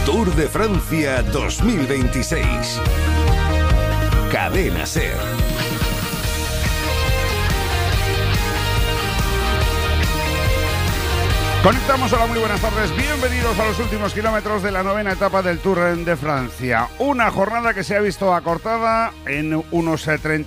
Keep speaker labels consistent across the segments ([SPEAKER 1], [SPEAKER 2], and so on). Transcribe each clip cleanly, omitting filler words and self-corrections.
[SPEAKER 1] Tour de Francia 2026. Cadena SER.
[SPEAKER 2] Conectamos, hola, muy buenas tardes, bienvenidos a los últimos kilómetros de la novena etapa del Tour de Francia. Una jornada que se ha visto acortada en unos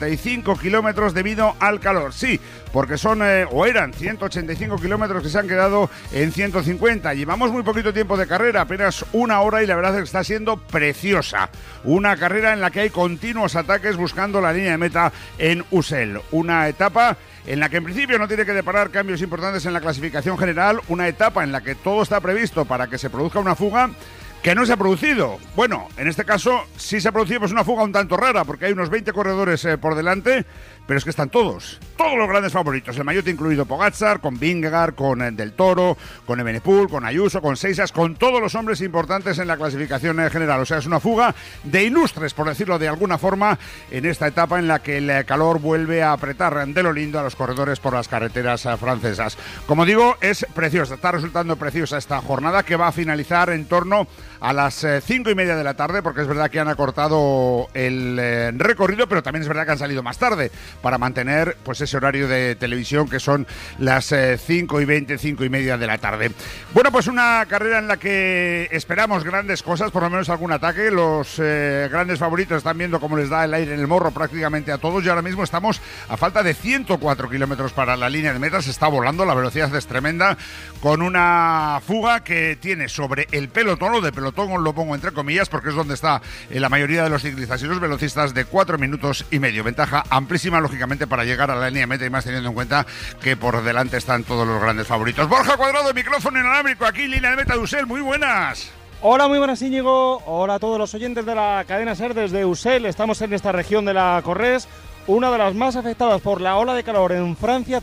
[SPEAKER 2] 35 kilómetros debido al calor, sí, porque son, o eran 185 kilómetros que se han quedado en 150. Llevamos muy poquito tiempo de carrera, apenas una hora, y la verdad es que está siendo preciosa. Una carrera en la que hay continuos ataques buscando la línea de meta en Ussel. Una etapa en la que en principio no tiene que deparar cambios importantes en la clasificación general, una etapa en la que todo está previsto para que se produzca una fuga que no se ha producido. Bueno, en este caso sí se ha producido, pues una fuga un tanto rara, porque hay unos 20 corredores por delante, pero es que están todos los grandes favoritos, el maillot incluido Pogačar, con Vingegaard, con Del Toro, con Evenepoel, con Ayuso, con Seixas, con todos los hombres importantes en la clasificación general. O sea, es una fuga de ilustres, por decirlo de alguna forma, en esta etapa en la que el calor vuelve a apretar de lo lindo a los corredores por las carreteras francesas. Como digo, es preciosa, está resultando preciosa esta jornada, que va a finalizar en torno a las 5:30 de la tarde, porque es verdad que han acortado el recorrido, pero también es verdad que han salido más tarde para mantener pues ese horario de televisión, que son las 5:20, 5:30 de la tarde. Bueno, pues una carrera en la que esperamos grandes cosas, por lo menos algún ataque. Los grandes favoritos están viendo cómo les da el aire en el morro prácticamente a todos, y ahora mismo estamos a falta de 104 kilómetros para la línea de meta. Se está volando, la velocidad es tremenda, con una fuga que tiene sobre el pelotón, o de pelotón lo pongo entre comillas, porque es donde está la mayoría de los ciclistas y los velocistas, de 4 minutos y medio. Ventaja amplísima, lógicamente, para llegar a la línea de meta, y más teniendo en cuenta que por delante están todos los grandes favoritos. Borja Cuadrado, micrófono inalámbrico, aquí, línea de meta de Ussel, muy buenas.
[SPEAKER 3] Hola, muy buenas, Íñigo. Hola a todos los oyentes de la cadena SER desde Ussel. Estamos en esta región de la Corrèze, una de las más afectadas por la ola de calor en Francia.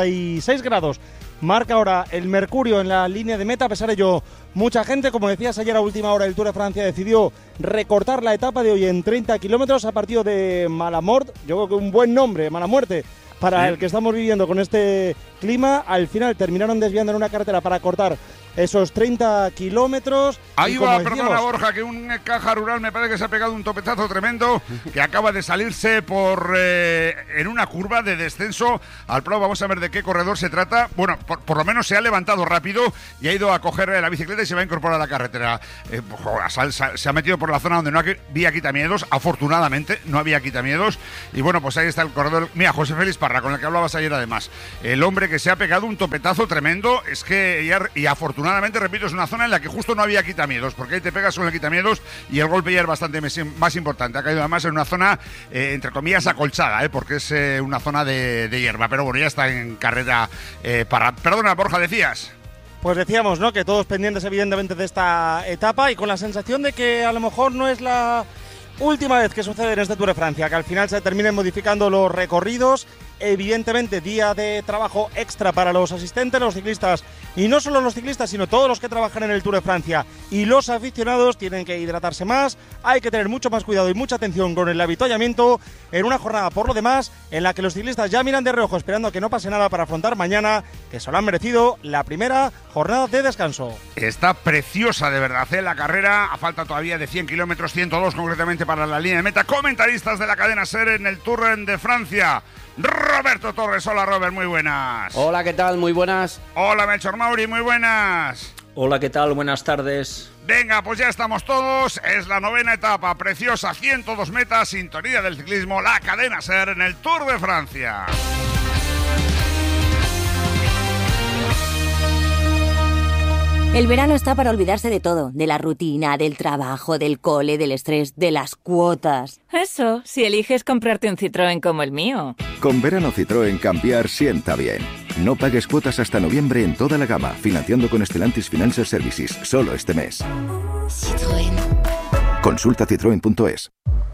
[SPEAKER 3] 36 grados marca ahora el mercurio en la línea de meta. A pesar de ello, mucha gente, como decías ayer a última hora, el Tour de Francia decidió recortar la etapa de hoy en 30 kilómetros a partir de Malamort. Yo creo que un buen nombre, Mala Muerte, para el que estamos viviendo con este clima. Al final terminaron desviando en una carretera para cortar esos 30 kilómetros.
[SPEAKER 2] Ahí va, perdona Borja, que un Caja Rural me parece que se ha pegado un topetazo tremendo, que acaba de salirse en una curva de descenso al Prado. Vamos a ver de qué corredor se trata. Bueno, por lo menos se ha levantado rápido y ha ido a coger la bicicleta y se va a incorporar a la carretera. Se ha metido por la zona donde no había quitamiedos. Afortunadamente no había quitamiedos. Y bueno, pues ahí está el corredor. Mira, José Félix Parra, con el que hablabas ayer además. El hombre que se ha pegado un topetazo tremendo. Es que, y afortunadamente, repito, es una zona en la que justo no había quitamiedos, porque ahí te pegas con el quitamiedos y el golpe ya es bastante más importante. Ha caído además en una zona, entre comillas, acolchada, porque es una zona de hierba. Pero bueno, ya está en carrera para... Perdona, Borja, decías.
[SPEAKER 3] Pues decíamos, ¿no?, que todos pendientes evidentemente de esta etapa, y con la sensación de que a lo mejor no es la última vez que sucede en este Tour de Francia, que al final se terminen modificando los recorridos. Evidentemente, día de trabajo extra para los asistentes, los ciclistas, y no solo los ciclistas, sino todos los que trabajan en el Tour de Francia, y los aficionados tienen que hidratarse más. Hay que tener mucho más cuidado y mucha atención con el avituallamiento en una jornada, por lo demás, en la que los ciclistas ya miran de reojo esperando a que no pase nada para afrontar mañana, que se lo han merecido, la primera jornada de descanso.
[SPEAKER 2] Está preciosa de verdad, la carrera. A falta todavía de 100 kilómetros, 102 concretamente para la línea de meta. Comentaristas de la cadena SER en el Tour de Francia: Roberto Torres. Hola, Robert, muy buenas.
[SPEAKER 4] Hola, ¿qué tal? Muy buenas.
[SPEAKER 2] Hola, Melchor Mauri, muy buenas.
[SPEAKER 5] Hola, ¿qué tal? Buenas tardes.
[SPEAKER 2] Venga, pues ya estamos todos. Es la novena etapa, preciosa, 102 metas, sintonía del ciclismo, la cadena SER en el Tour de Francia.
[SPEAKER 6] El verano está para olvidarse de todo, de la rutina, del trabajo, del cole, del estrés, de las cuotas.
[SPEAKER 7] Eso, si eliges comprarte un Citroën como el mío.
[SPEAKER 1] Con verano Citroën, cambiar sienta bien. No pagues cuotas hasta noviembre en toda la gama, financiando con Stellantis Financial Services, solo este mes.
[SPEAKER 8] Citroën.
[SPEAKER 1] Consulta citroen.es.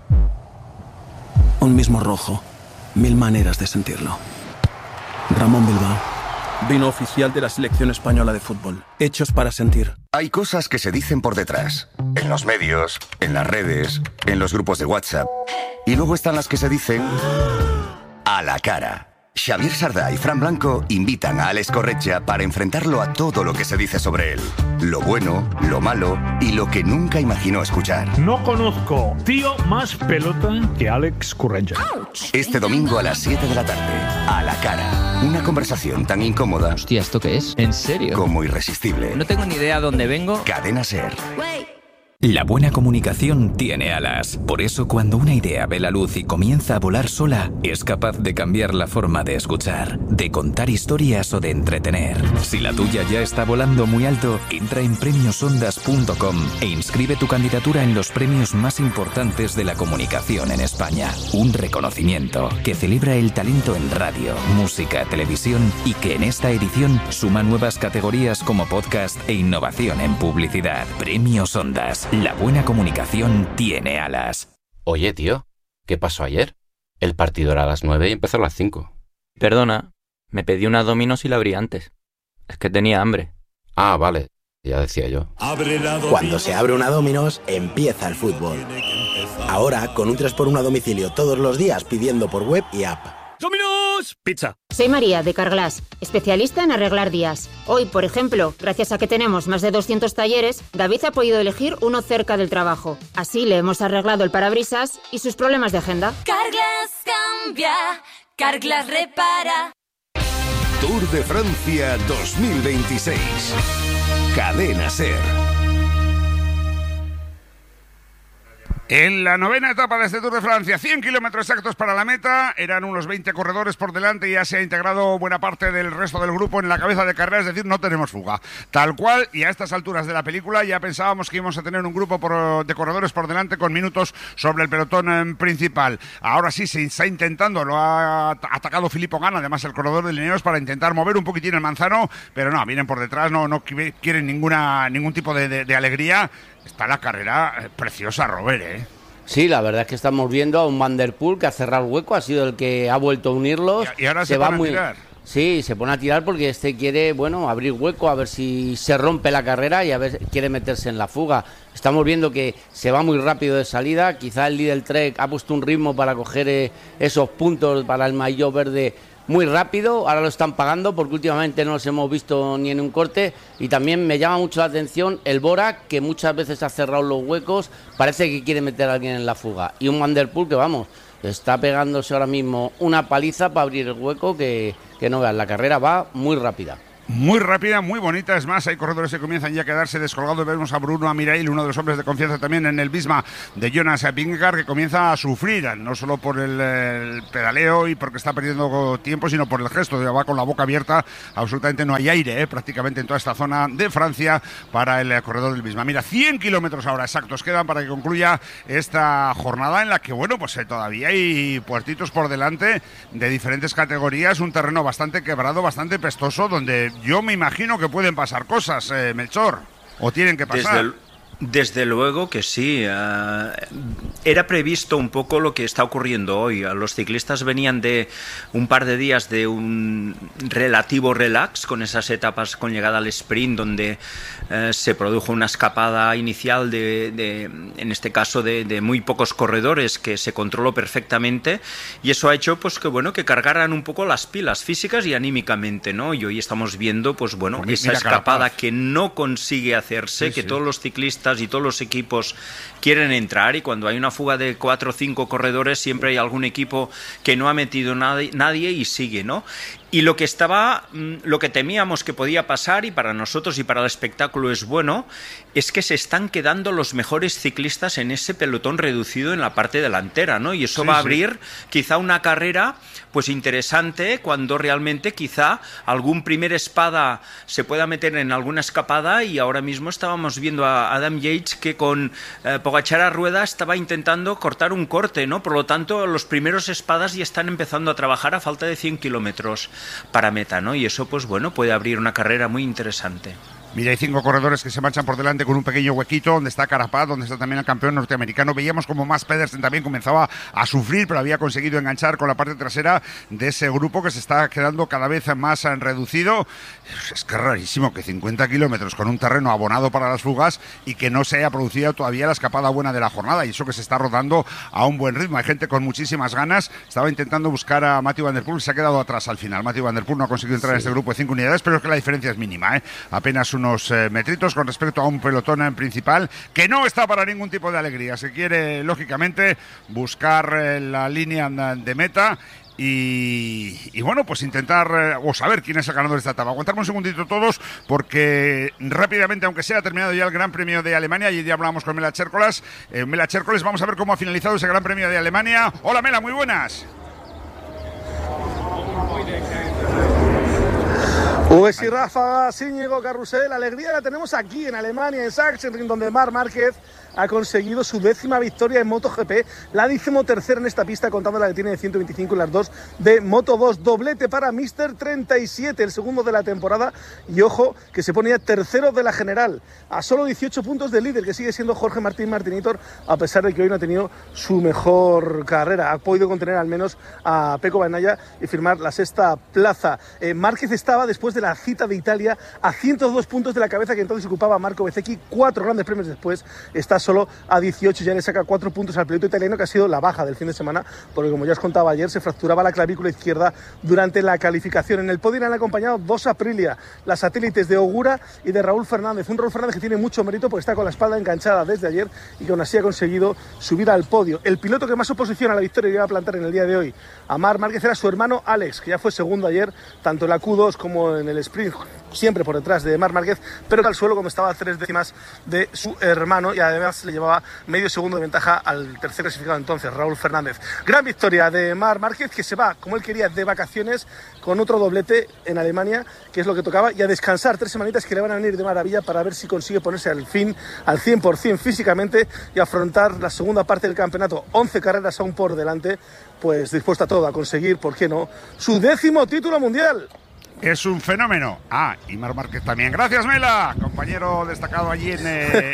[SPEAKER 9] Un mismo rojo, 1000 maneras de sentirlo. Ramón Bilbao. Vino oficial de la selección española de fútbol. Hechos para sentir.
[SPEAKER 1] Hay cosas que se dicen por detrás. En los medios, en las redes, en los grupos de WhatsApp. Y luego están las que se dicen a la cara.
[SPEAKER 4] Xavier Sardá y Fran Blanco invitan a Alex Corretja para enfrentarlo a todo lo que se dice sobre él. Lo bueno, lo malo y lo que nunca imaginó escuchar.
[SPEAKER 8] No conozco tío más pelota que Alex Corretja.
[SPEAKER 4] Este domingo a las 7 de la tarde, A la Cara. Una conversación tan incómoda...
[SPEAKER 10] Hostia, ¿esto qué es? ¿En serio?
[SPEAKER 4] ...como irresistible.
[SPEAKER 10] No tengo ni idea a dónde vengo.
[SPEAKER 4] Cadena SER.
[SPEAKER 11] La buena comunicación tiene alas. Por eso, cuando una idea ve la luz y comienza a volar sola, es capaz de cambiar la forma de escuchar, de contar historias o de entretener. Si la tuya ya está volando muy alto, entra en premiosondas.com e inscribe tu candidatura en los premios más importantes de la comunicación en España. Un reconocimiento que celebra el talento en radio, música, televisión y que en esta edición suma nuevas categorías como podcast e innovación en publicidad. Premios Ondas. La buena comunicación tiene alas.
[SPEAKER 12] Oye, tío, ¿qué pasó ayer? El partido era a las 9 y empezó a las 5.
[SPEAKER 5] Perdona, me pedí una Domino's y la abrí antes. Es que tenía hambre.
[SPEAKER 12] Ah, vale, ya decía yo.
[SPEAKER 13] Cuando se abre una Domino's, empieza el fútbol. Ahora, con un 3x1 a domicilio todos los días pidiendo por web y app.
[SPEAKER 8] ¡Domino's! Pizza.
[SPEAKER 14] Soy María, de Carglass, especialista en arreglar días. Hoy, por ejemplo, gracias a que tenemos más de 200 talleres, David ha podido elegir uno cerca del trabajo. Así le hemos arreglado el parabrisas y sus problemas de agenda.
[SPEAKER 15] Carglass cambia, Carglass repara.
[SPEAKER 1] Tour de Francia 2026. Cadena SER.
[SPEAKER 2] En la novena etapa de este Tour de Francia, 100 kilómetros exactos para la meta, eran unos 20 corredores por delante y ya se ha integrado buena parte del resto del grupo en la cabeza de carrera, es decir, no tenemos fuga. Tal cual, y a estas alturas de la película ya pensábamos que íbamos a tener un grupo de corredores por delante con minutos sobre el pelotón principal. Ahora sí, se está intentando, lo ha atacado Filippo Ganna, además el corredor de Ineos, para intentar mover un poquitín el manzano, pero no, vienen por detrás, no quieren ningún tipo de alegría. Está la carrera preciosa, Robert, ¿eh?
[SPEAKER 16] Sí, la verdad es que estamos viendo a un Van der Poel que ha cerrado el hueco, ha sido el que ha vuelto a unirlos.
[SPEAKER 2] Y ahora se va a tirar.
[SPEAKER 16] Sí, se pone a tirar porque quiere, abrir hueco, a ver si se rompe la carrera y a ver, quiere meterse en la fuga. Estamos viendo que se va muy rápido de salida, quizá el Lidl Trek ha puesto un ritmo para coger esos puntos para el maillot verde muy rápido, ahora lo están pagando porque últimamente no los hemos visto ni en un corte. Y también me llama mucho la atención el Bora, que muchas veces ha cerrado los huecos, parece que quiere meter a alguien en la fuga. Y un Van der Poel que está pegándose ahora mismo una paliza para abrir el hueco que no veas, la carrera va muy rápida.
[SPEAKER 2] Muy rápida, muy bonita, es más, hay corredores que comienzan ya a quedarse descolgados. Vemos a Bruno Amirail, uno de los hombres de confianza también en el Visma de Jonas Vingegaard, que comienza a sufrir, no solo por el pedaleo y porque está perdiendo tiempo, sino por el gesto, va con la boca abierta, absolutamente no hay aire, prácticamente en toda esta zona de Francia para el corredor del Visma. Mira, 100 kilómetros ahora exactos quedan para que concluya esta jornada en la que, todavía hay puertitos por delante de diferentes categorías, un terreno bastante quebrado, bastante pestoso, donde yo me imagino que pueden pasar cosas, Melchor, o tienen que pasar.
[SPEAKER 17] Desde luego que sí. Era previsto un poco lo que está ocurriendo hoy. Los ciclistas venían de un par de días de un relativo relax con esas etapas con llegada al sprint donde se produjo una escapada inicial en este caso de muy pocos corredores que se controló perfectamente, y eso ha hecho que cargaran un poco las pilas físicas y anímicamente, ¿no? Y hoy estamos viendo esa escapada que no consigue hacerse, que todos los ciclistas y todos los equipos quieren entrar, y cuando hay una fuga de 4 o 5 corredores siempre hay algún equipo que no ha metido nadie y sigue, ¿no? Y lo que temíamos que podía pasar, y para nosotros y para el espectáculo es bueno, es que se están quedando los mejores ciclistas en ese pelotón reducido en la parte delantera, ¿no? Y eso va a abrir quizá una carrera interesante, cuando realmente quizá algún primer espada se pueda meter en alguna escapada. Y ahora mismo estábamos viendo a Adam Yates que con Pogačar a rueda estaba intentando cortar un corte, ¿no? Por lo tanto, los primeros espadas ya están empezando a trabajar a falta de 100 kilómetros para meta, ¿no? Y eso puede abrir una carrera muy interesante.
[SPEAKER 2] Mira, hay 5 corredores que se marchan por delante con un pequeño huequito, donde está Carapaz, donde está también el campeón norteamericano. Veíamos como Mads Pedersen también comenzaba a sufrir, pero había conseguido enganchar con la parte trasera de ese grupo que se está quedando cada vez más reducido. Es que es rarísimo que 50 kilómetros con un terreno abonado para las fugas y que no se haya producido todavía la escapada buena de la jornada, y eso que se está rodando a un buen ritmo. Hay gente con muchísimas ganas. Estaba intentando buscar a Mathieu van der Poel, se ha quedado atrás al final. Mathieu van der Poel no ha conseguido entrar en este grupo de 5 unidades, pero es que la diferencia es mínima, Apenas unos metritos con respecto a un pelotón en principal que no está para ningún tipo de alegría. Se quiere, lógicamente, buscar la línea de meta y bueno, pues intentar o saber quién es el ganador de esta etapa. Aguantarme un segundito todos, porque rápidamente, aunque sea, ha terminado ya el Gran Premio de Alemania. Y ya hablamos con Mela Chércoles. Mela Chércoles, vamos a ver cómo ha finalizado ese Gran Premio de Alemania. Hola Mela, muy buenas.
[SPEAKER 18] Pues y ráfagas, Íñigo, carrusel, la alegría la tenemos aquí en Alemania, en Sachsenring, donde Marc Márquez ha conseguido su 10ª victoria en MotoGP, la 13ª en esta pista, contando la que tiene de 125 y las 2 de Moto2. Doblete para Mr. 37, el segundo de la temporada, y ojo, que se pone ya tercero de la general, a solo 18 puntos del líder, que sigue siendo Jorge Martín Martinitor, a pesar de que hoy no ha tenido su mejor carrera. Ha podido contener al menos a Pecco Bagnaia y firmar la 6ª plaza. Márquez estaba, después de la cita de Italia, a 102 puntos de la cabeza que entonces ocupaba Marco Bezzecchi. 4 grandes premios después está solo a 18, ya le saca 4 puntos al piloto italiano, que ha sido la baja del fin de semana, porque como ya os contaba ayer, se fracturaba la clavícula izquierda durante la calificación. En el podio le han acompañado 2 Aprilia, las satélites de Ogura y de Raúl Fernández. Un Raúl Fernández que tiene mucho mérito porque está con la espalda enganchada desde ayer y que aún así ha conseguido subir al podio. El piloto que más oposición a la victoria iba a plantar en el día de hoy a Marc Márquez era su hermano Alex, que ya fue segundo ayer, tanto en la Q2 como en el sprint, siempre por detrás de Marc Márquez, pero al suelo como estaba a 3 décimas de su hermano, y además le llevaba medio segundo de ventaja al tercer clasificado entonces, Raúl Fernández. Gran victoria de Marc Márquez, que se va, como él quería, de vacaciones con otro doblete en Alemania, que es lo que tocaba, y a descansar 3 semanitas que le van a venir de maravilla para ver si consigue ponerse al fin, al 100% físicamente, y afrontar la segunda parte del campeonato. 11 carreras aún por delante, pues dispuesta a todo, a conseguir, ¿por qué no?, su 10º título mundial.
[SPEAKER 2] Es un fenómeno. Y Marc Márquez también. Gracias, Mela, compañero destacado allí en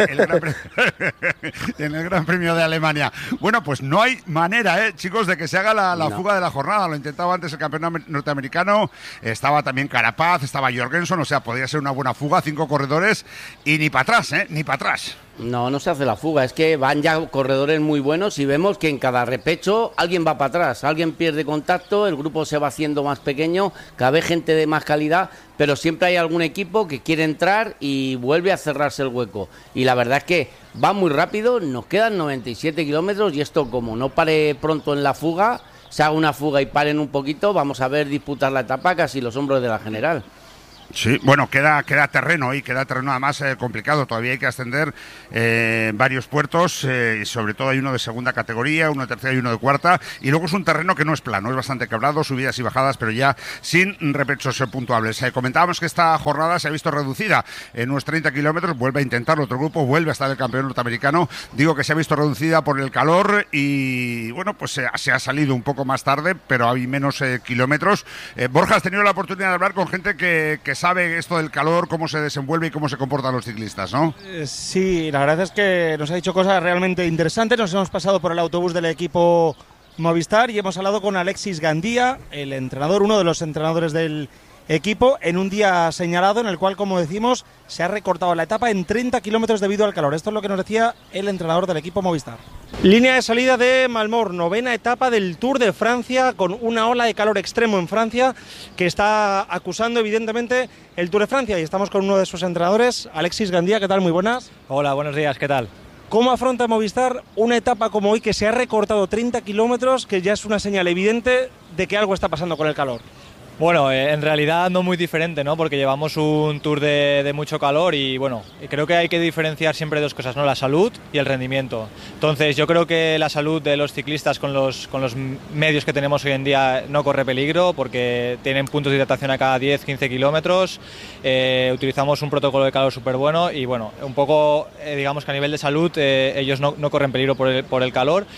[SPEAKER 2] el Gran Premio de Alemania. Bueno, pues no hay manera, chicos, de que se haga la fuga de la jornada. Lo intentaba antes el campeón norteamericano, estaba también Carapaz, estaba Jorgensen, o sea, podría ser una buena fuga, 5 corredores y ni para atrás, ni para atrás.
[SPEAKER 16] No se hace la fuga, es que van ya corredores muy buenos y vemos que en cada repecho alguien va para atrás, alguien pierde contacto, el grupo se va haciendo más pequeño, cada vez gente de más calidad, pero siempre hay algún equipo que quiere entrar y vuelve a cerrarse el hueco. Y la verdad es que va muy rápido, nos quedan 97 kilómetros y esto, como no pare pronto en la fuga, se haga una fuga y paren un poquito, vamos a ver disputar la etapa casi los hombros de la general.
[SPEAKER 2] Sí, bueno, queda terreno y queda terreno además complicado. Todavía hay que ascender varios puertos, y sobre todo hay uno de segunda categoría, uno de tercera y uno de cuarta, y luego es un terreno que no es plano, es bastante quebrado, subidas y bajadas, pero ya sin repechos puntuables. Comentábamos que esta jornada se ha visto reducida en unos 30 kilómetros, vuelve a intentarlo otro grupo, vuelve a estar el campeón norteamericano. Digo que se ha visto reducida por el calor y bueno, pues se ha salido un poco más tarde, pero hay menos kilómetros. Borja, has tenido la oportunidad de hablar con gente que sabe esto del calor, cómo se desenvuelve y cómo se comportan los ciclistas, ¿no?
[SPEAKER 3] Sí, la verdad es que nos ha dicho cosas realmente interesantes. Nos hemos pasado por el autobús del equipo Movistar y hemos hablado con Alexis Gandía, el entrenador, uno de los entrenadores del equipo, en un día señalado en el cual, como decimos, se ha recortado la etapa en 30 kilómetros debido al calor. Esto es lo que nos decía el entrenador del equipo Movistar. Línea de salida de Malmort, 9ª etapa del Tour de Francia, con una ola de calor extremo en Francia que está acusando evidentemente el Tour de Francia, y estamos con uno de sus entrenadores, Alexis Gandía. ¿Qué tal? Muy buenas.
[SPEAKER 19] Hola, buenos días, ¿qué tal?
[SPEAKER 3] ¿Cómo afronta Movistar una etapa como hoy, que se ha recortado 30 kilómetros, que ya es una señal evidente de que algo está pasando con el calor?
[SPEAKER 19] Bueno, en realidad no muy diferente, ¿no? Porque llevamos un Tour de mucho calor y bueno, creo que hay que diferenciar siempre dos cosas, ¿no? La salud y el rendimiento. Entonces yo creo que la salud de los ciclistas con los medios que tenemos hoy en día no corre peligro, porque tienen puntos de hidratación a cada 10-15 kilómetros, utilizamos un protocolo de calor súper bueno y bueno, un poco digamos que a nivel de salud ellos no corren peligro por el calor.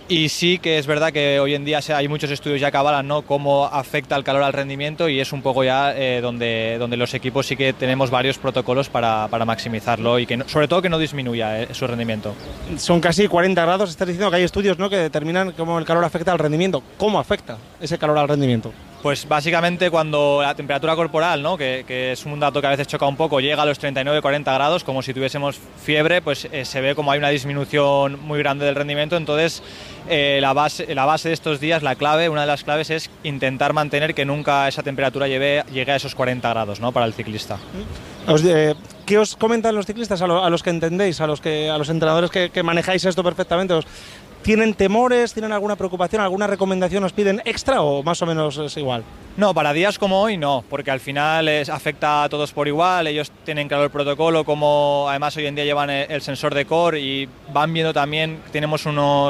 [SPEAKER 19] Y sí que es verdad que hoy en día hay muchos estudios ya que avalan, ¿no?, cómo afecta el calor al rendimiento, y es un poco ya donde los equipos sí que tenemos varios protocolos para maximizarlo y que sobre todo que no disminuya su rendimiento.
[SPEAKER 3] Son casi 40 grados, estás diciendo que hay estudios, ¿no?, que determinan cómo el calor afecta al rendimiento. ¿Cómo afecta ese calor al rendimiento?
[SPEAKER 19] Pues básicamente cuando la temperatura corporal, ¿no?, que es un dato que a veces choca un poco, llega a los 39-40 grados, como si tuviésemos fiebre, pues se ve como hay una disminución muy grande del rendimiento. Entonces la base de estos días, una de las claves es intentar mantener que nunca esa temperatura llegue a esos 40 grados, ¿no?, para el ciclista.
[SPEAKER 3] ¿Qué os comentan los ciclistas, a los que entendéis, a los entrenadores que manejáis esto perfectamente? ¿Tienen temores? ¿Tienen alguna preocupación? ¿Alguna recomendación os piden extra o más o menos es igual?
[SPEAKER 19] No, para días como hoy no, porque al final afecta a todos por igual. Ellos tienen claro el protocolo, como además hoy en día llevan el sensor de core y van viendo también, tenemos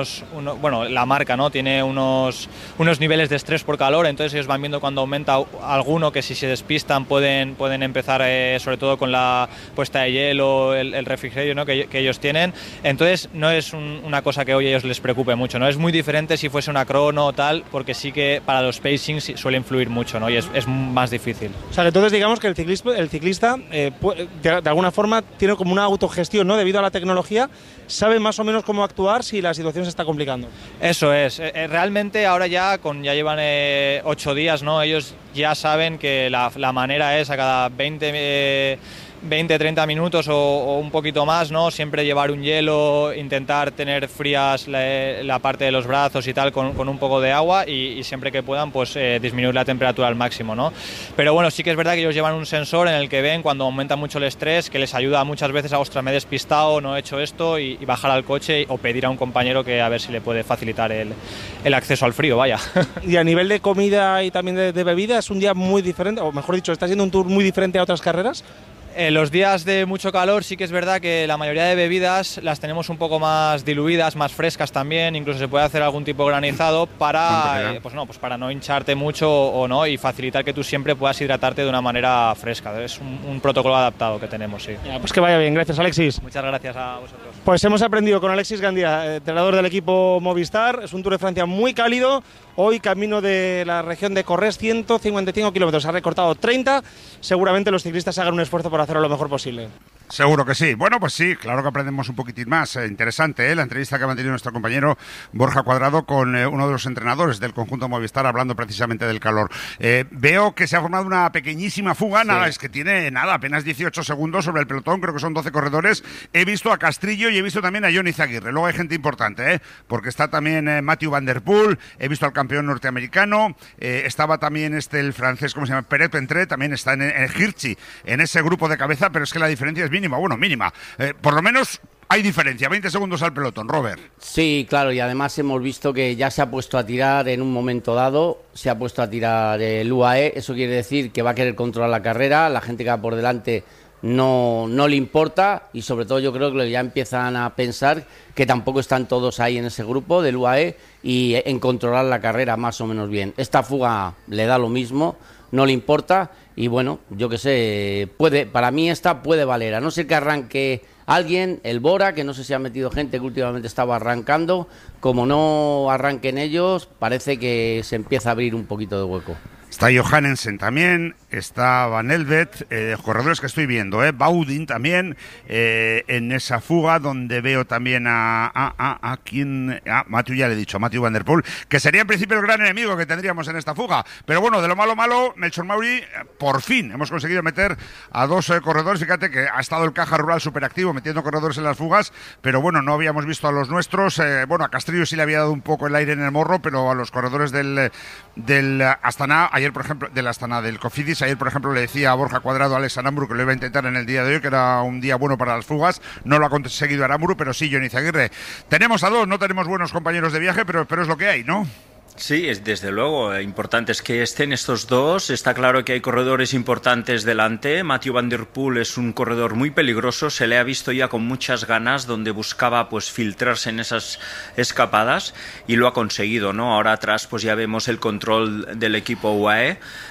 [SPEAKER 19] la marca, ¿no?, tiene unos niveles de estrés por calor, entonces ellos van viendo cuando aumenta alguno, que si se despistan pueden empezar sobre todo con la puesta de hielo, el refrigerio, ¿no?, que ellos tienen. Entonces no es una cosa que hoy a ellos les preocupe mucho, ¿no? Es muy diferente si fuese una crono o tal, porque sí que para los pacings suele influir mucho, ¿no?, y es más difícil.
[SPEAKER 3] O sea, que entonces digamos que el ciclista de alguna forma tiene como una autogestión, ¿no?, debido a la tecnología, sabe más o menos cómo actuar si la situación se está complicando.
[SPEAKER 19] Eso es. Realmente ahora ya llevan 8 días, ¿no?, ellos ya saben que la manera es a cada 20-30 minutos o un poquito más, ¿no?, siempre llevar un hielo, intentar tener frías la parte de los brazos y tal con un poco de agua y siempre que puedan pues disminuir la temperatura al máximo, ¿no? Pero bueno, sí que es verdad que ellos llevan un sensor en el que ven cuando aumenta mucho el estrés, que les ayuda muchas veces a, ostras, me he despistado, no he hecho esto, y bajar al coche o pedir a un compañero que a ver si le puede facilitar el acceso al frío, vaya.
[SPEAKER 3] Y a nivel de comida y también de bebida, ¿es un día muy diferente, o mejor dicho, está siendo un tour muy diferente a otras carreras?
[SPEAKER 19] En los días de mucho calor sí que es verdad que la mayoría de bebidas las tenemos un poco más diluidas, más frescas también, incluso se puede hacer algún tipo granizado para no hincharte mucho o no, y facilitar que tú siempre puedas hidratarte de una manera fresca. Es un protocolo adaptado que tenemos, sí.
[SPEAKER 3] Ya, pues que vaya bien, gracias Alexis.
[SPEAKER 19] Muchas gracias a vosotros.
[SPEAKER 3] Pues hemos aprendido con Alexis Gandía, entrenador del equipo Movistar. Es un Tour de Francia muy cálido. Hoy camino de la región de Corrèze, 155 kilómetros, ha recortado 30. Seguramente los ciclistas hagan un esfuerzo por hacerlo lo mejor posible.
[SPEAKER 2] Seguro que sí. Bueno, pues sí, claro que aprendemos un poquitín más. Interesante, la entrevista que ha mantenido nuestro compañero Borja Cuadrado con uno de los entrenadores del conjunto Movistar, hablando precisamente del calor. Veo que se ha formado una pequeñísima fuga, sí. Es que tiene apenas 18 segundos sobre el pelotón, creo que son 12 corredores. He visto a Castrillo y he visto también a Johnny Zaguirre. Luego hay gente importante, porque está también Mathieu Van Der Poel, he visto al campeón norteamericano, estaba también el francés, ¿cómo se llama? Peret Pentré, también está en Hirschi, en ese grupo de cabeza, pero es que la diferencia es mínima, por lo menos hay diferencia, 20 segundos al pelotón, Robert.
[SPEAKER 16] Sí, claro, y además hemos visto que ya se ha puesto a tirar en un momento dado, se ha puesto a tirar el UAE, eso quiere decir que va a querer controlar la carrera, la gente que va por delante no le importa, y sobre todo yo creo que ya empiezan a pensar que tampoco están todos ahí en ese grupo del UAE y en controlar la carrera más o menos bien. Esta fuga le da lo mismo, no le importa, y bueno, yo qué sé, para mí esta puede valer, a no ser que arranque alguien, el Bora, que no sé si ha metido gente que últimamente estaba arrancando, como no arranquen ellos, parece que se empieza a abrir un poquito de hueco.
[SPEAKER 2] Está Johannesen también, está Van Elvet, corredores que estoy viendo, Baudin también, en esa fuga donde veo también a Mathieu, ya le he dicho, a Mathieu Van Der Poel, que sería en principio el gran enemigo que tendríamos en esta fuga. Pero bueno, de lo malo, Melchor Mauri, por fin hemos conseguido meter a dos corredores. Fíjate que ha estado el Caja Rural superactivo metiendo corredores en las fugas, pero bueno, no habíamos visto a los nuestros. A Castrillo sí le había dado un poco el aire en el morro, pero a los corredores del Astana, ayer por ejemplo, del Astana, del Cofidis, ayer por ejemplo le decía a Borja Cuadrado a Alex Aramburu que lo iba a intentar en el día de hoy, que era un día bueno para las fugas. No lo ha conseguido Aramburu, pero sí Johnny Zaguirre. Tenemos a dos, no tenemos buenos compañeros de viaje, pero es lo que hay, ¿no?
[SPEAKER 17] Sí, desde luego, importante es que estén estos dos. Está claro que hay corredores importantes delante. Mathieu Van Der Poel es un corredor muy peligroso, se le ha visto ya con muchas ganas, donde buscaba pues filtrarse en esas escapadas y lo ha conseguido, ¿no? Ahora atrás pues ya vemos el control del equipo UAE.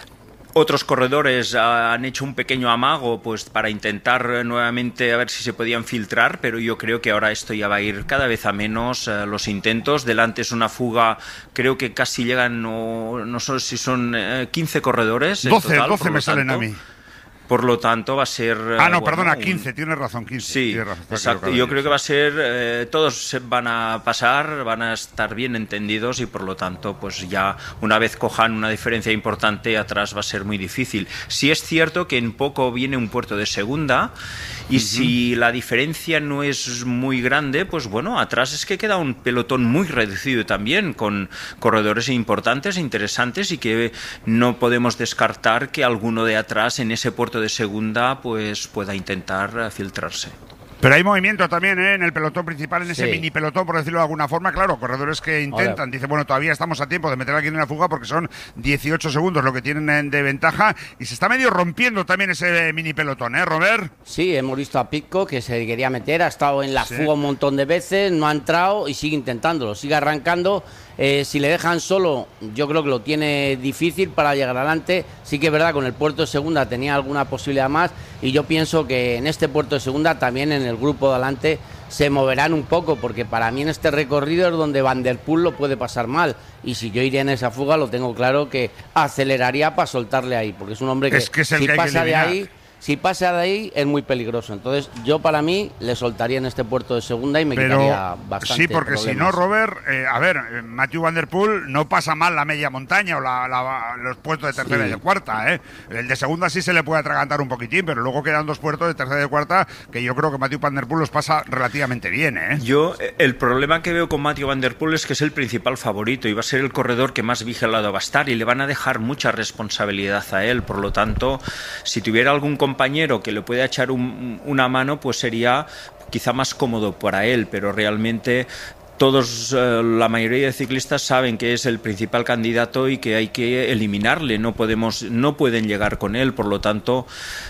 [SPEAKER 17] Otros corredores han hecho un pequeño amago pues para intentar nuevamente a ver si se podían filtrar, pero yo creo que ahora esto ya va a ir cada vez a menos los intentos. Delante es una fuga, creo que casi llegan, no sé si son 15 corredores.
[SPEAKER 2] 12 me salen a mí.
[SPEAKER 17] Por lo tanto, va a ser...
[SPEAKER 2] perdona, 15, tienes razón, 15.
[SPEAKER 17] Sí,
[SPEAKER 2] razón,
[SPEAKER 17] exacto. Yo creo que va a ser... todos van a pasar, van a estar bien entendidos y por lo tanto, pues ya una vez cojan una diferencia importante, atrás va a ser muy difícil. Sí es cierto que en poco viene un puerto de segunda y si la diferencia no es muy grande, pues bueno, atrás es que queda un pelotón muy reducido también, con corredores importantes, interesantes y que no podemos descartar que alguno de atrás en ese puerto de segunda pues pueda intentar filtrarse.
[SPEAKER 2] Pero hay movimiento también en el pelotón principal, en ese mini pelotón, por decirlo de alguna forma. Claro, corredores que intentan, dice, bueno, todavía estamos a tiempo de meter a alguien en la fuga porque son 18 segundos lo que tienen de ventaja y se está medio rompiendo también ese mini pelotón, Robert.
[SPEAKER 16] Sí, hemos visto a Pidcock que se quería meter, ha estado en la fuga un montón de veces, no ha entrado y sigue intentándolo, sigue arrancando. Si le dejan solo, yo creo que lo tiene difícil para llegar adelante. Sí que es verdad, con el puerto de segunda tenía alguna posibilidad más y yo pienso que en este puerto de segunda también en el grupo de adelante se moverán un poco, porque para mí en este recorrido es donde Van der Poel lo puede pasar mal y si yo iría en esa fuga lo tengo claro que aceleraría para soltarle ahí, porque es un hombre que, si pasa de ahí... Si pasa de ahí es muy peligroso. Entonces yo para mí le soltaría en este puerto de segunda y me quitaría bastante.
[SPEAKER 2] Sí, porque
[SPEAKER 16] problemas.
[SPEAKER 2] Si no, Robert, Mathieu Van der Poel no pasa mal la media montaña o los puestos de tercera y de cuarta. El de segunda sí se le puede atragantar un poquitín, pero luego quedan dos puertos de tercera y de cuarta que yo creo que Mathieu Van der Poel los pasa relativamente bien.
[SPEAKER 17] Yo el problema que veo con Mathieu Van der Poel es que es el principal favorito y va a ser el corredor que más vigilado va a estar y le van a dejar mucha responsabilidad a él. Por lo tanto, si tuviera algún compañero que le pueda echar una mano, pues sería quizá más cómodo para él, pero realmente todos, la mayoría de ciclistas saben que es el principal candidato y que hay que eliminarle, no pueden llegar con él, por lo tanto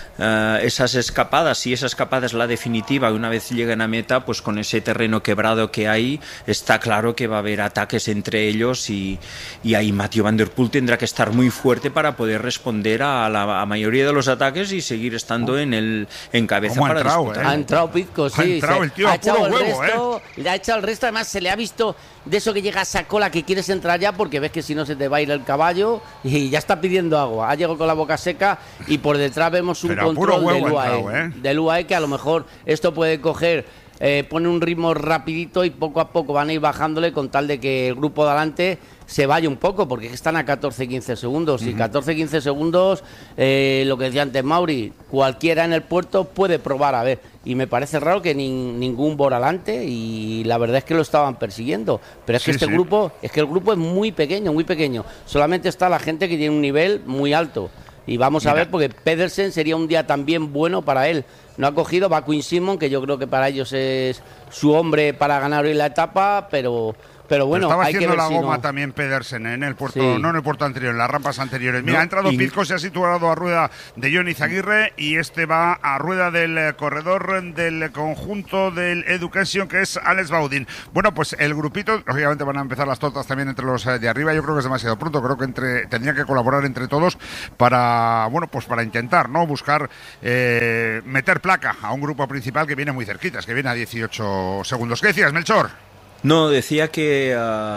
[SPEAKER 17] esas escapadas, si esa escapada es la definitiva, una vez lleguen a meta, pues con ese terreno quebrado que hay, está claro que va a haber ataques entre ellos y ahí Mathieu Van der Poel tendrá que estar muy fuerte para poder responder a la mayoría de los ataques y seguir estando en cabeza para disputar.
[SPEAKER 16] Ha entrado Pidcock, sí.
[SPEAKER 2] Ha entrado el tío a puro huevo,
[SPEAKER 16] Le ha echado el resto, además se le ha visto de eso que llega a esa cola que quieres entrar ya porque ves que si no se te va a ir el caballo y ya está pidiendo agua. Ha llegado con la boca seca y por detrás vemos un control del UAE que a lo mejor esto puede coger, pone un ritmo rapidito y poco a poco van a ir bajándole con tal de que el grupo de adelante se vaya un poco, porque están a 14-15 segundos y 14-15 segundos, lo que decía antes Mauri, cualquiera en el puerto puede probar a ver, y me parece raro que ningún Boralante, y la verdad es que lo estaban persiguiendo, pero es que el grupo es muy pequeño, solamente está la gente que tiene un nivel muy alto. Y vamos a ver, porque Pedersen sería un día también bueno para él. No ha cogido, va Quinn Simmons, que yo creo que para ellos es su hombre para ganar hoy la etapa, pero bueno,
[SPEAKER 2] estaba
[SPEAKER 16] hay que
[SPEAKER 2] haciendo
[SPEAKER 16] ver
[SPEAKER 2] la goma
[SPEAKER 16] no.
[SPEAKER 2] también Pedersen en el puerto, no en el puerto anterior, en las rampas anteriores. Mira, ha entrado Pidcock, se ha situado a rueda de Johnny Izaguirre y este va a rueda del corredor del conjunto del Education, que es Alex Baudin. Bueno, pues el grupito, lógicamente van a empezar las tortas también entre los de arriba. Yo creo que es demasiado pronto, creo que tendrían que colaborar entre todos para intentar, ¿no? Buscar meter placa a un grupo principal que viene muy cerquitas, que viene a 18 segundos. ¿Qué decías, Melchor?
[SPEAKER 17] No, decía que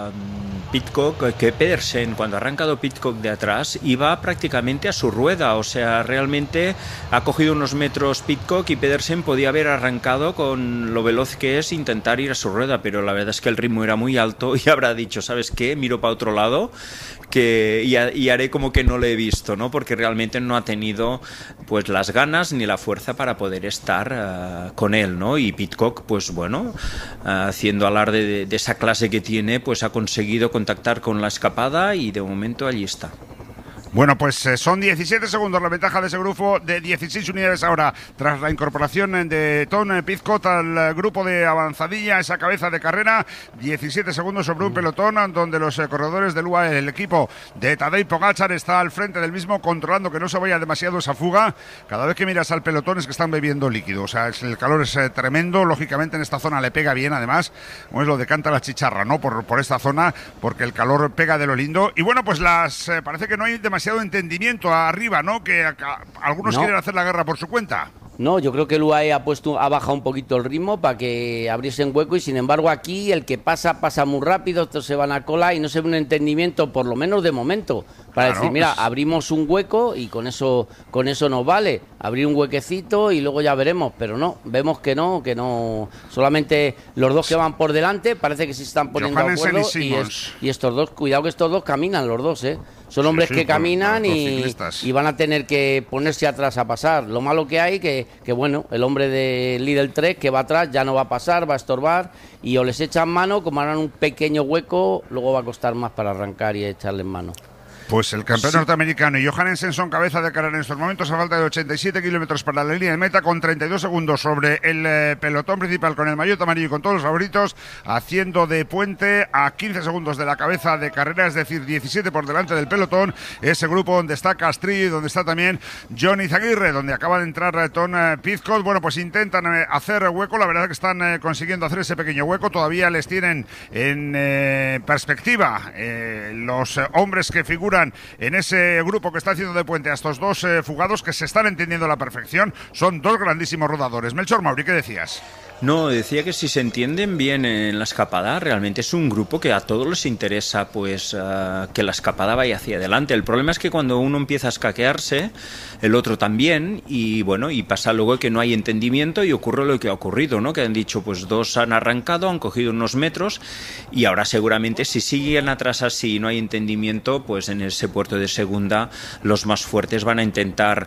[SPEAKER 17] Pedersen, cuando ha arrancado Pidcock de atrás, iba prácticamente a su rueda, o sea, realmente ha cogido unos metros Pidcock y Pedersen podía haber arrancado con lo veloz que es intentar ir a su rueda, pero la verdad es que el ritmo era muy alto y habrá dicho, ¿sabes qué? Miro para otro lado y haré como que no lo he visto, ¿no? Porque realmente no ha tenido pues las ganas ni la fuerza para poder estar con él, ¿no? Y Pidcock, pues bueno, haciendo alarde de esa clase que tiene, pues ha conseguido contactar con la escapada y de momento allí está.
[SPEAKER 2] Bueno, pues son 17 segundos la ventaja de ese grupo de 16 unidades ahora, tras la incorporación de Tom Pidcock al grupo de avanzadilla, esa cabeza de carrera. 17 segundos sobre un pelotón donde los corredores del UAE, el equipo de Tadej Pogačar, está al frente del mismo, controlando que no se vaya demasiado esa fuga. Cada vez que miras al pelotón es que están bebiendo líquido, o sea, el calor es tremendo. Lógicamente en esta zona le pega bien, además, como es lo de canta la chicharra, ¿no? Por esta zona, porque el calor pega de lo lindo. Y bueno, pues parece que no hay demasiado demasiado entendimiento arriba, ¿no? Que algunos quieren hacer la guerra por su cuenta.
[SPEAKER 16] No, yo creo que el UAE ha bajado un poquito el ritmo para que abriesen hueco y sin embargo aquí el que pasa muy rápido, estos se van a cola y no se ve un entendimiento, por lo menos de momento, para decir, mira, abrimos un hueco y con eso nos vale, abrir un huequecito y luego ya veremos, pero no, vemos que no, solamente los dos que van por delante parece que se están poniendo de acuerdo y estos dos, cuidado que estos dos caminan los dos, son hombres que caminan y van a tener que ponerse atrás a pasar. Lo malo que hay que bueno, el hombre de Lidl Trek que va atrás ya no va a pasar, va a estorbar y o les echan mano, como harán un pequeño hueco, luego va a costar más para arrancar y echarles mano.
[SPEAKER 2] Pues el campeón norteamericano y Johannesen son cabeza de carrera en estos momentos a falta de 87 kilómetros para la línea de meta, con 32 segundos sobre el pelotón principal, con el maillot amarillo y con todos los favoritos, haciendo de puente a 15 segundos de la cabeza de carrera, es decir, 17 por delante del pelotón. Ese grupo donde está Castrillo y donde está también Johnny Izaguirre, donde acaba de entrar Tom Pidcock. Bueno, pues intentan hacer hueco, la verdad que están consiguiendo hacer ese pequeño hueco, todavía les tienen en perspectiva los hombres que figuran en ese grupo que está haciendo de puente a estos dos fugados que se están entendiendo a la perfección. Son dos grandísimos rodadores. Melchor Mauri, ¿qué decías?
[SPEAKER 17] No, decía que si se entienden bien en la escapada, realmente es un grupo que a todos les interesa pues que la escapada vaya hacia adelante. El problema es que cuando uno empieza a escaquearse, el otro también, y bueno, y pasa luego que no hay entendimiento y ocurre lo que ha ocurrido, ¿no? Que han dicho, pues dos han arrancado, han cogido unos metros y ahora seguramente si siguen atrás así y no hay entendimiento, pues en ese puerto de segunda los más fuertes van a intentar,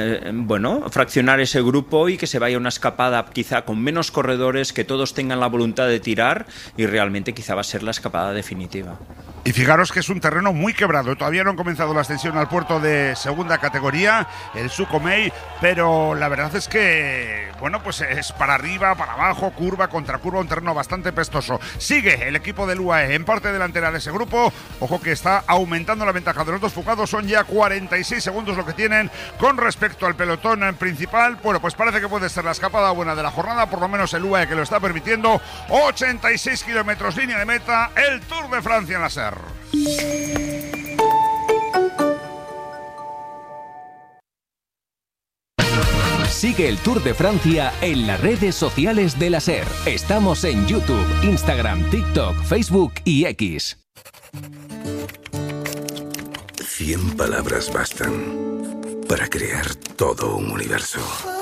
[SPEAKER 17] fraccionar ese grupo y que se vaya una escapada quizá con menos corredores, que todos tengan la voluntad de tirar y realmente quizá va a ser la escapada definitiva.
[SPEAKER 2] Y fijaros que es un terreno muy quebrado, todavía no han comenzado la ascensión al puerto de segunda categoría, el Sukhumvit, pero la verdad es que, bueno, pues es para arriba, para abajo, curva, contracurva, un terreno bastante pestoso. Sigue el equipo del UAE en parte delantera de ese grupo, ojo que está aumentando la ventaja de los dos fugados, son ya 46 segundos lo que tienen con respecto al pelotón principal. Bueno, pues parece que puede ser la escapada buena de la jornada, por lo menos el UAE que lo está permitiendo. 86 kilómetros línea de meta, el Tour de Francia en la SER.
[SPEAKER 20] Sigue el Tour de Francia en las redes sociales de la SER. Estamos en YouTube, Instagram, TikTok, Facebook y X.
[SPEAKER 21] 100 palabras bastan para crear todo un universo.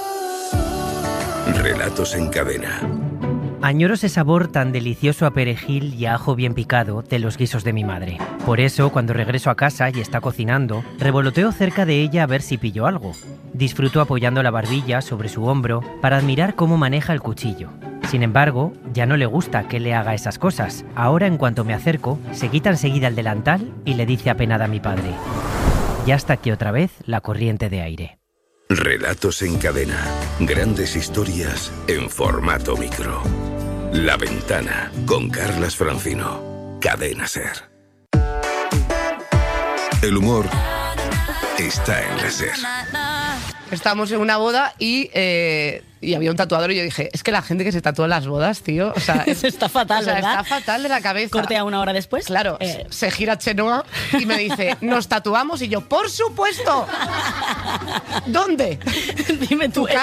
[SPEAKER 21] Relatos en cadena.
[SPEAKER 22] Añoro ese sabor tan delicioso a perejil y a ajo bien picado de los guisos de mi madre. Por eso, cuando regreso a casa y está cocinando, revoloteo cerca de ella a ver si pillo algo. Disfruto apoyando la barbilla sobre su hombro para admirar cómo maneja el cuchillo. Sin embargo, ya no le gusta que le haga esas cosas. Ahora, en cuanto me acerco, se quita enseguida el delantal y le dice apenada a mi padre: ya está aquí otra vez la corriente de aire.
[SPEAKER 21] Relatos en cadena. Grandes historias en formato micro. La Ventana, con Carlas Francino. Cadena SER. El humor está en la SER.
[SPEAKER 23] Estábamos en una boda y había un tatuador y yo dije, es que la gente que se tatúa en las bodas, tío, o sea,
[SPEAKER 24] eso está fatal, ¿verdad?
[SPEAKER 23] Está fatal de la cabeza.
[SPEAKER 24] Cortea una hora después.
[SPEAKER 23] Claro, se gira Chenoa y me dice, ¿nos tatuamos? Y yo, ¡por supuesto! ¿Dónde?
[SPEAKER 24] Dime tú,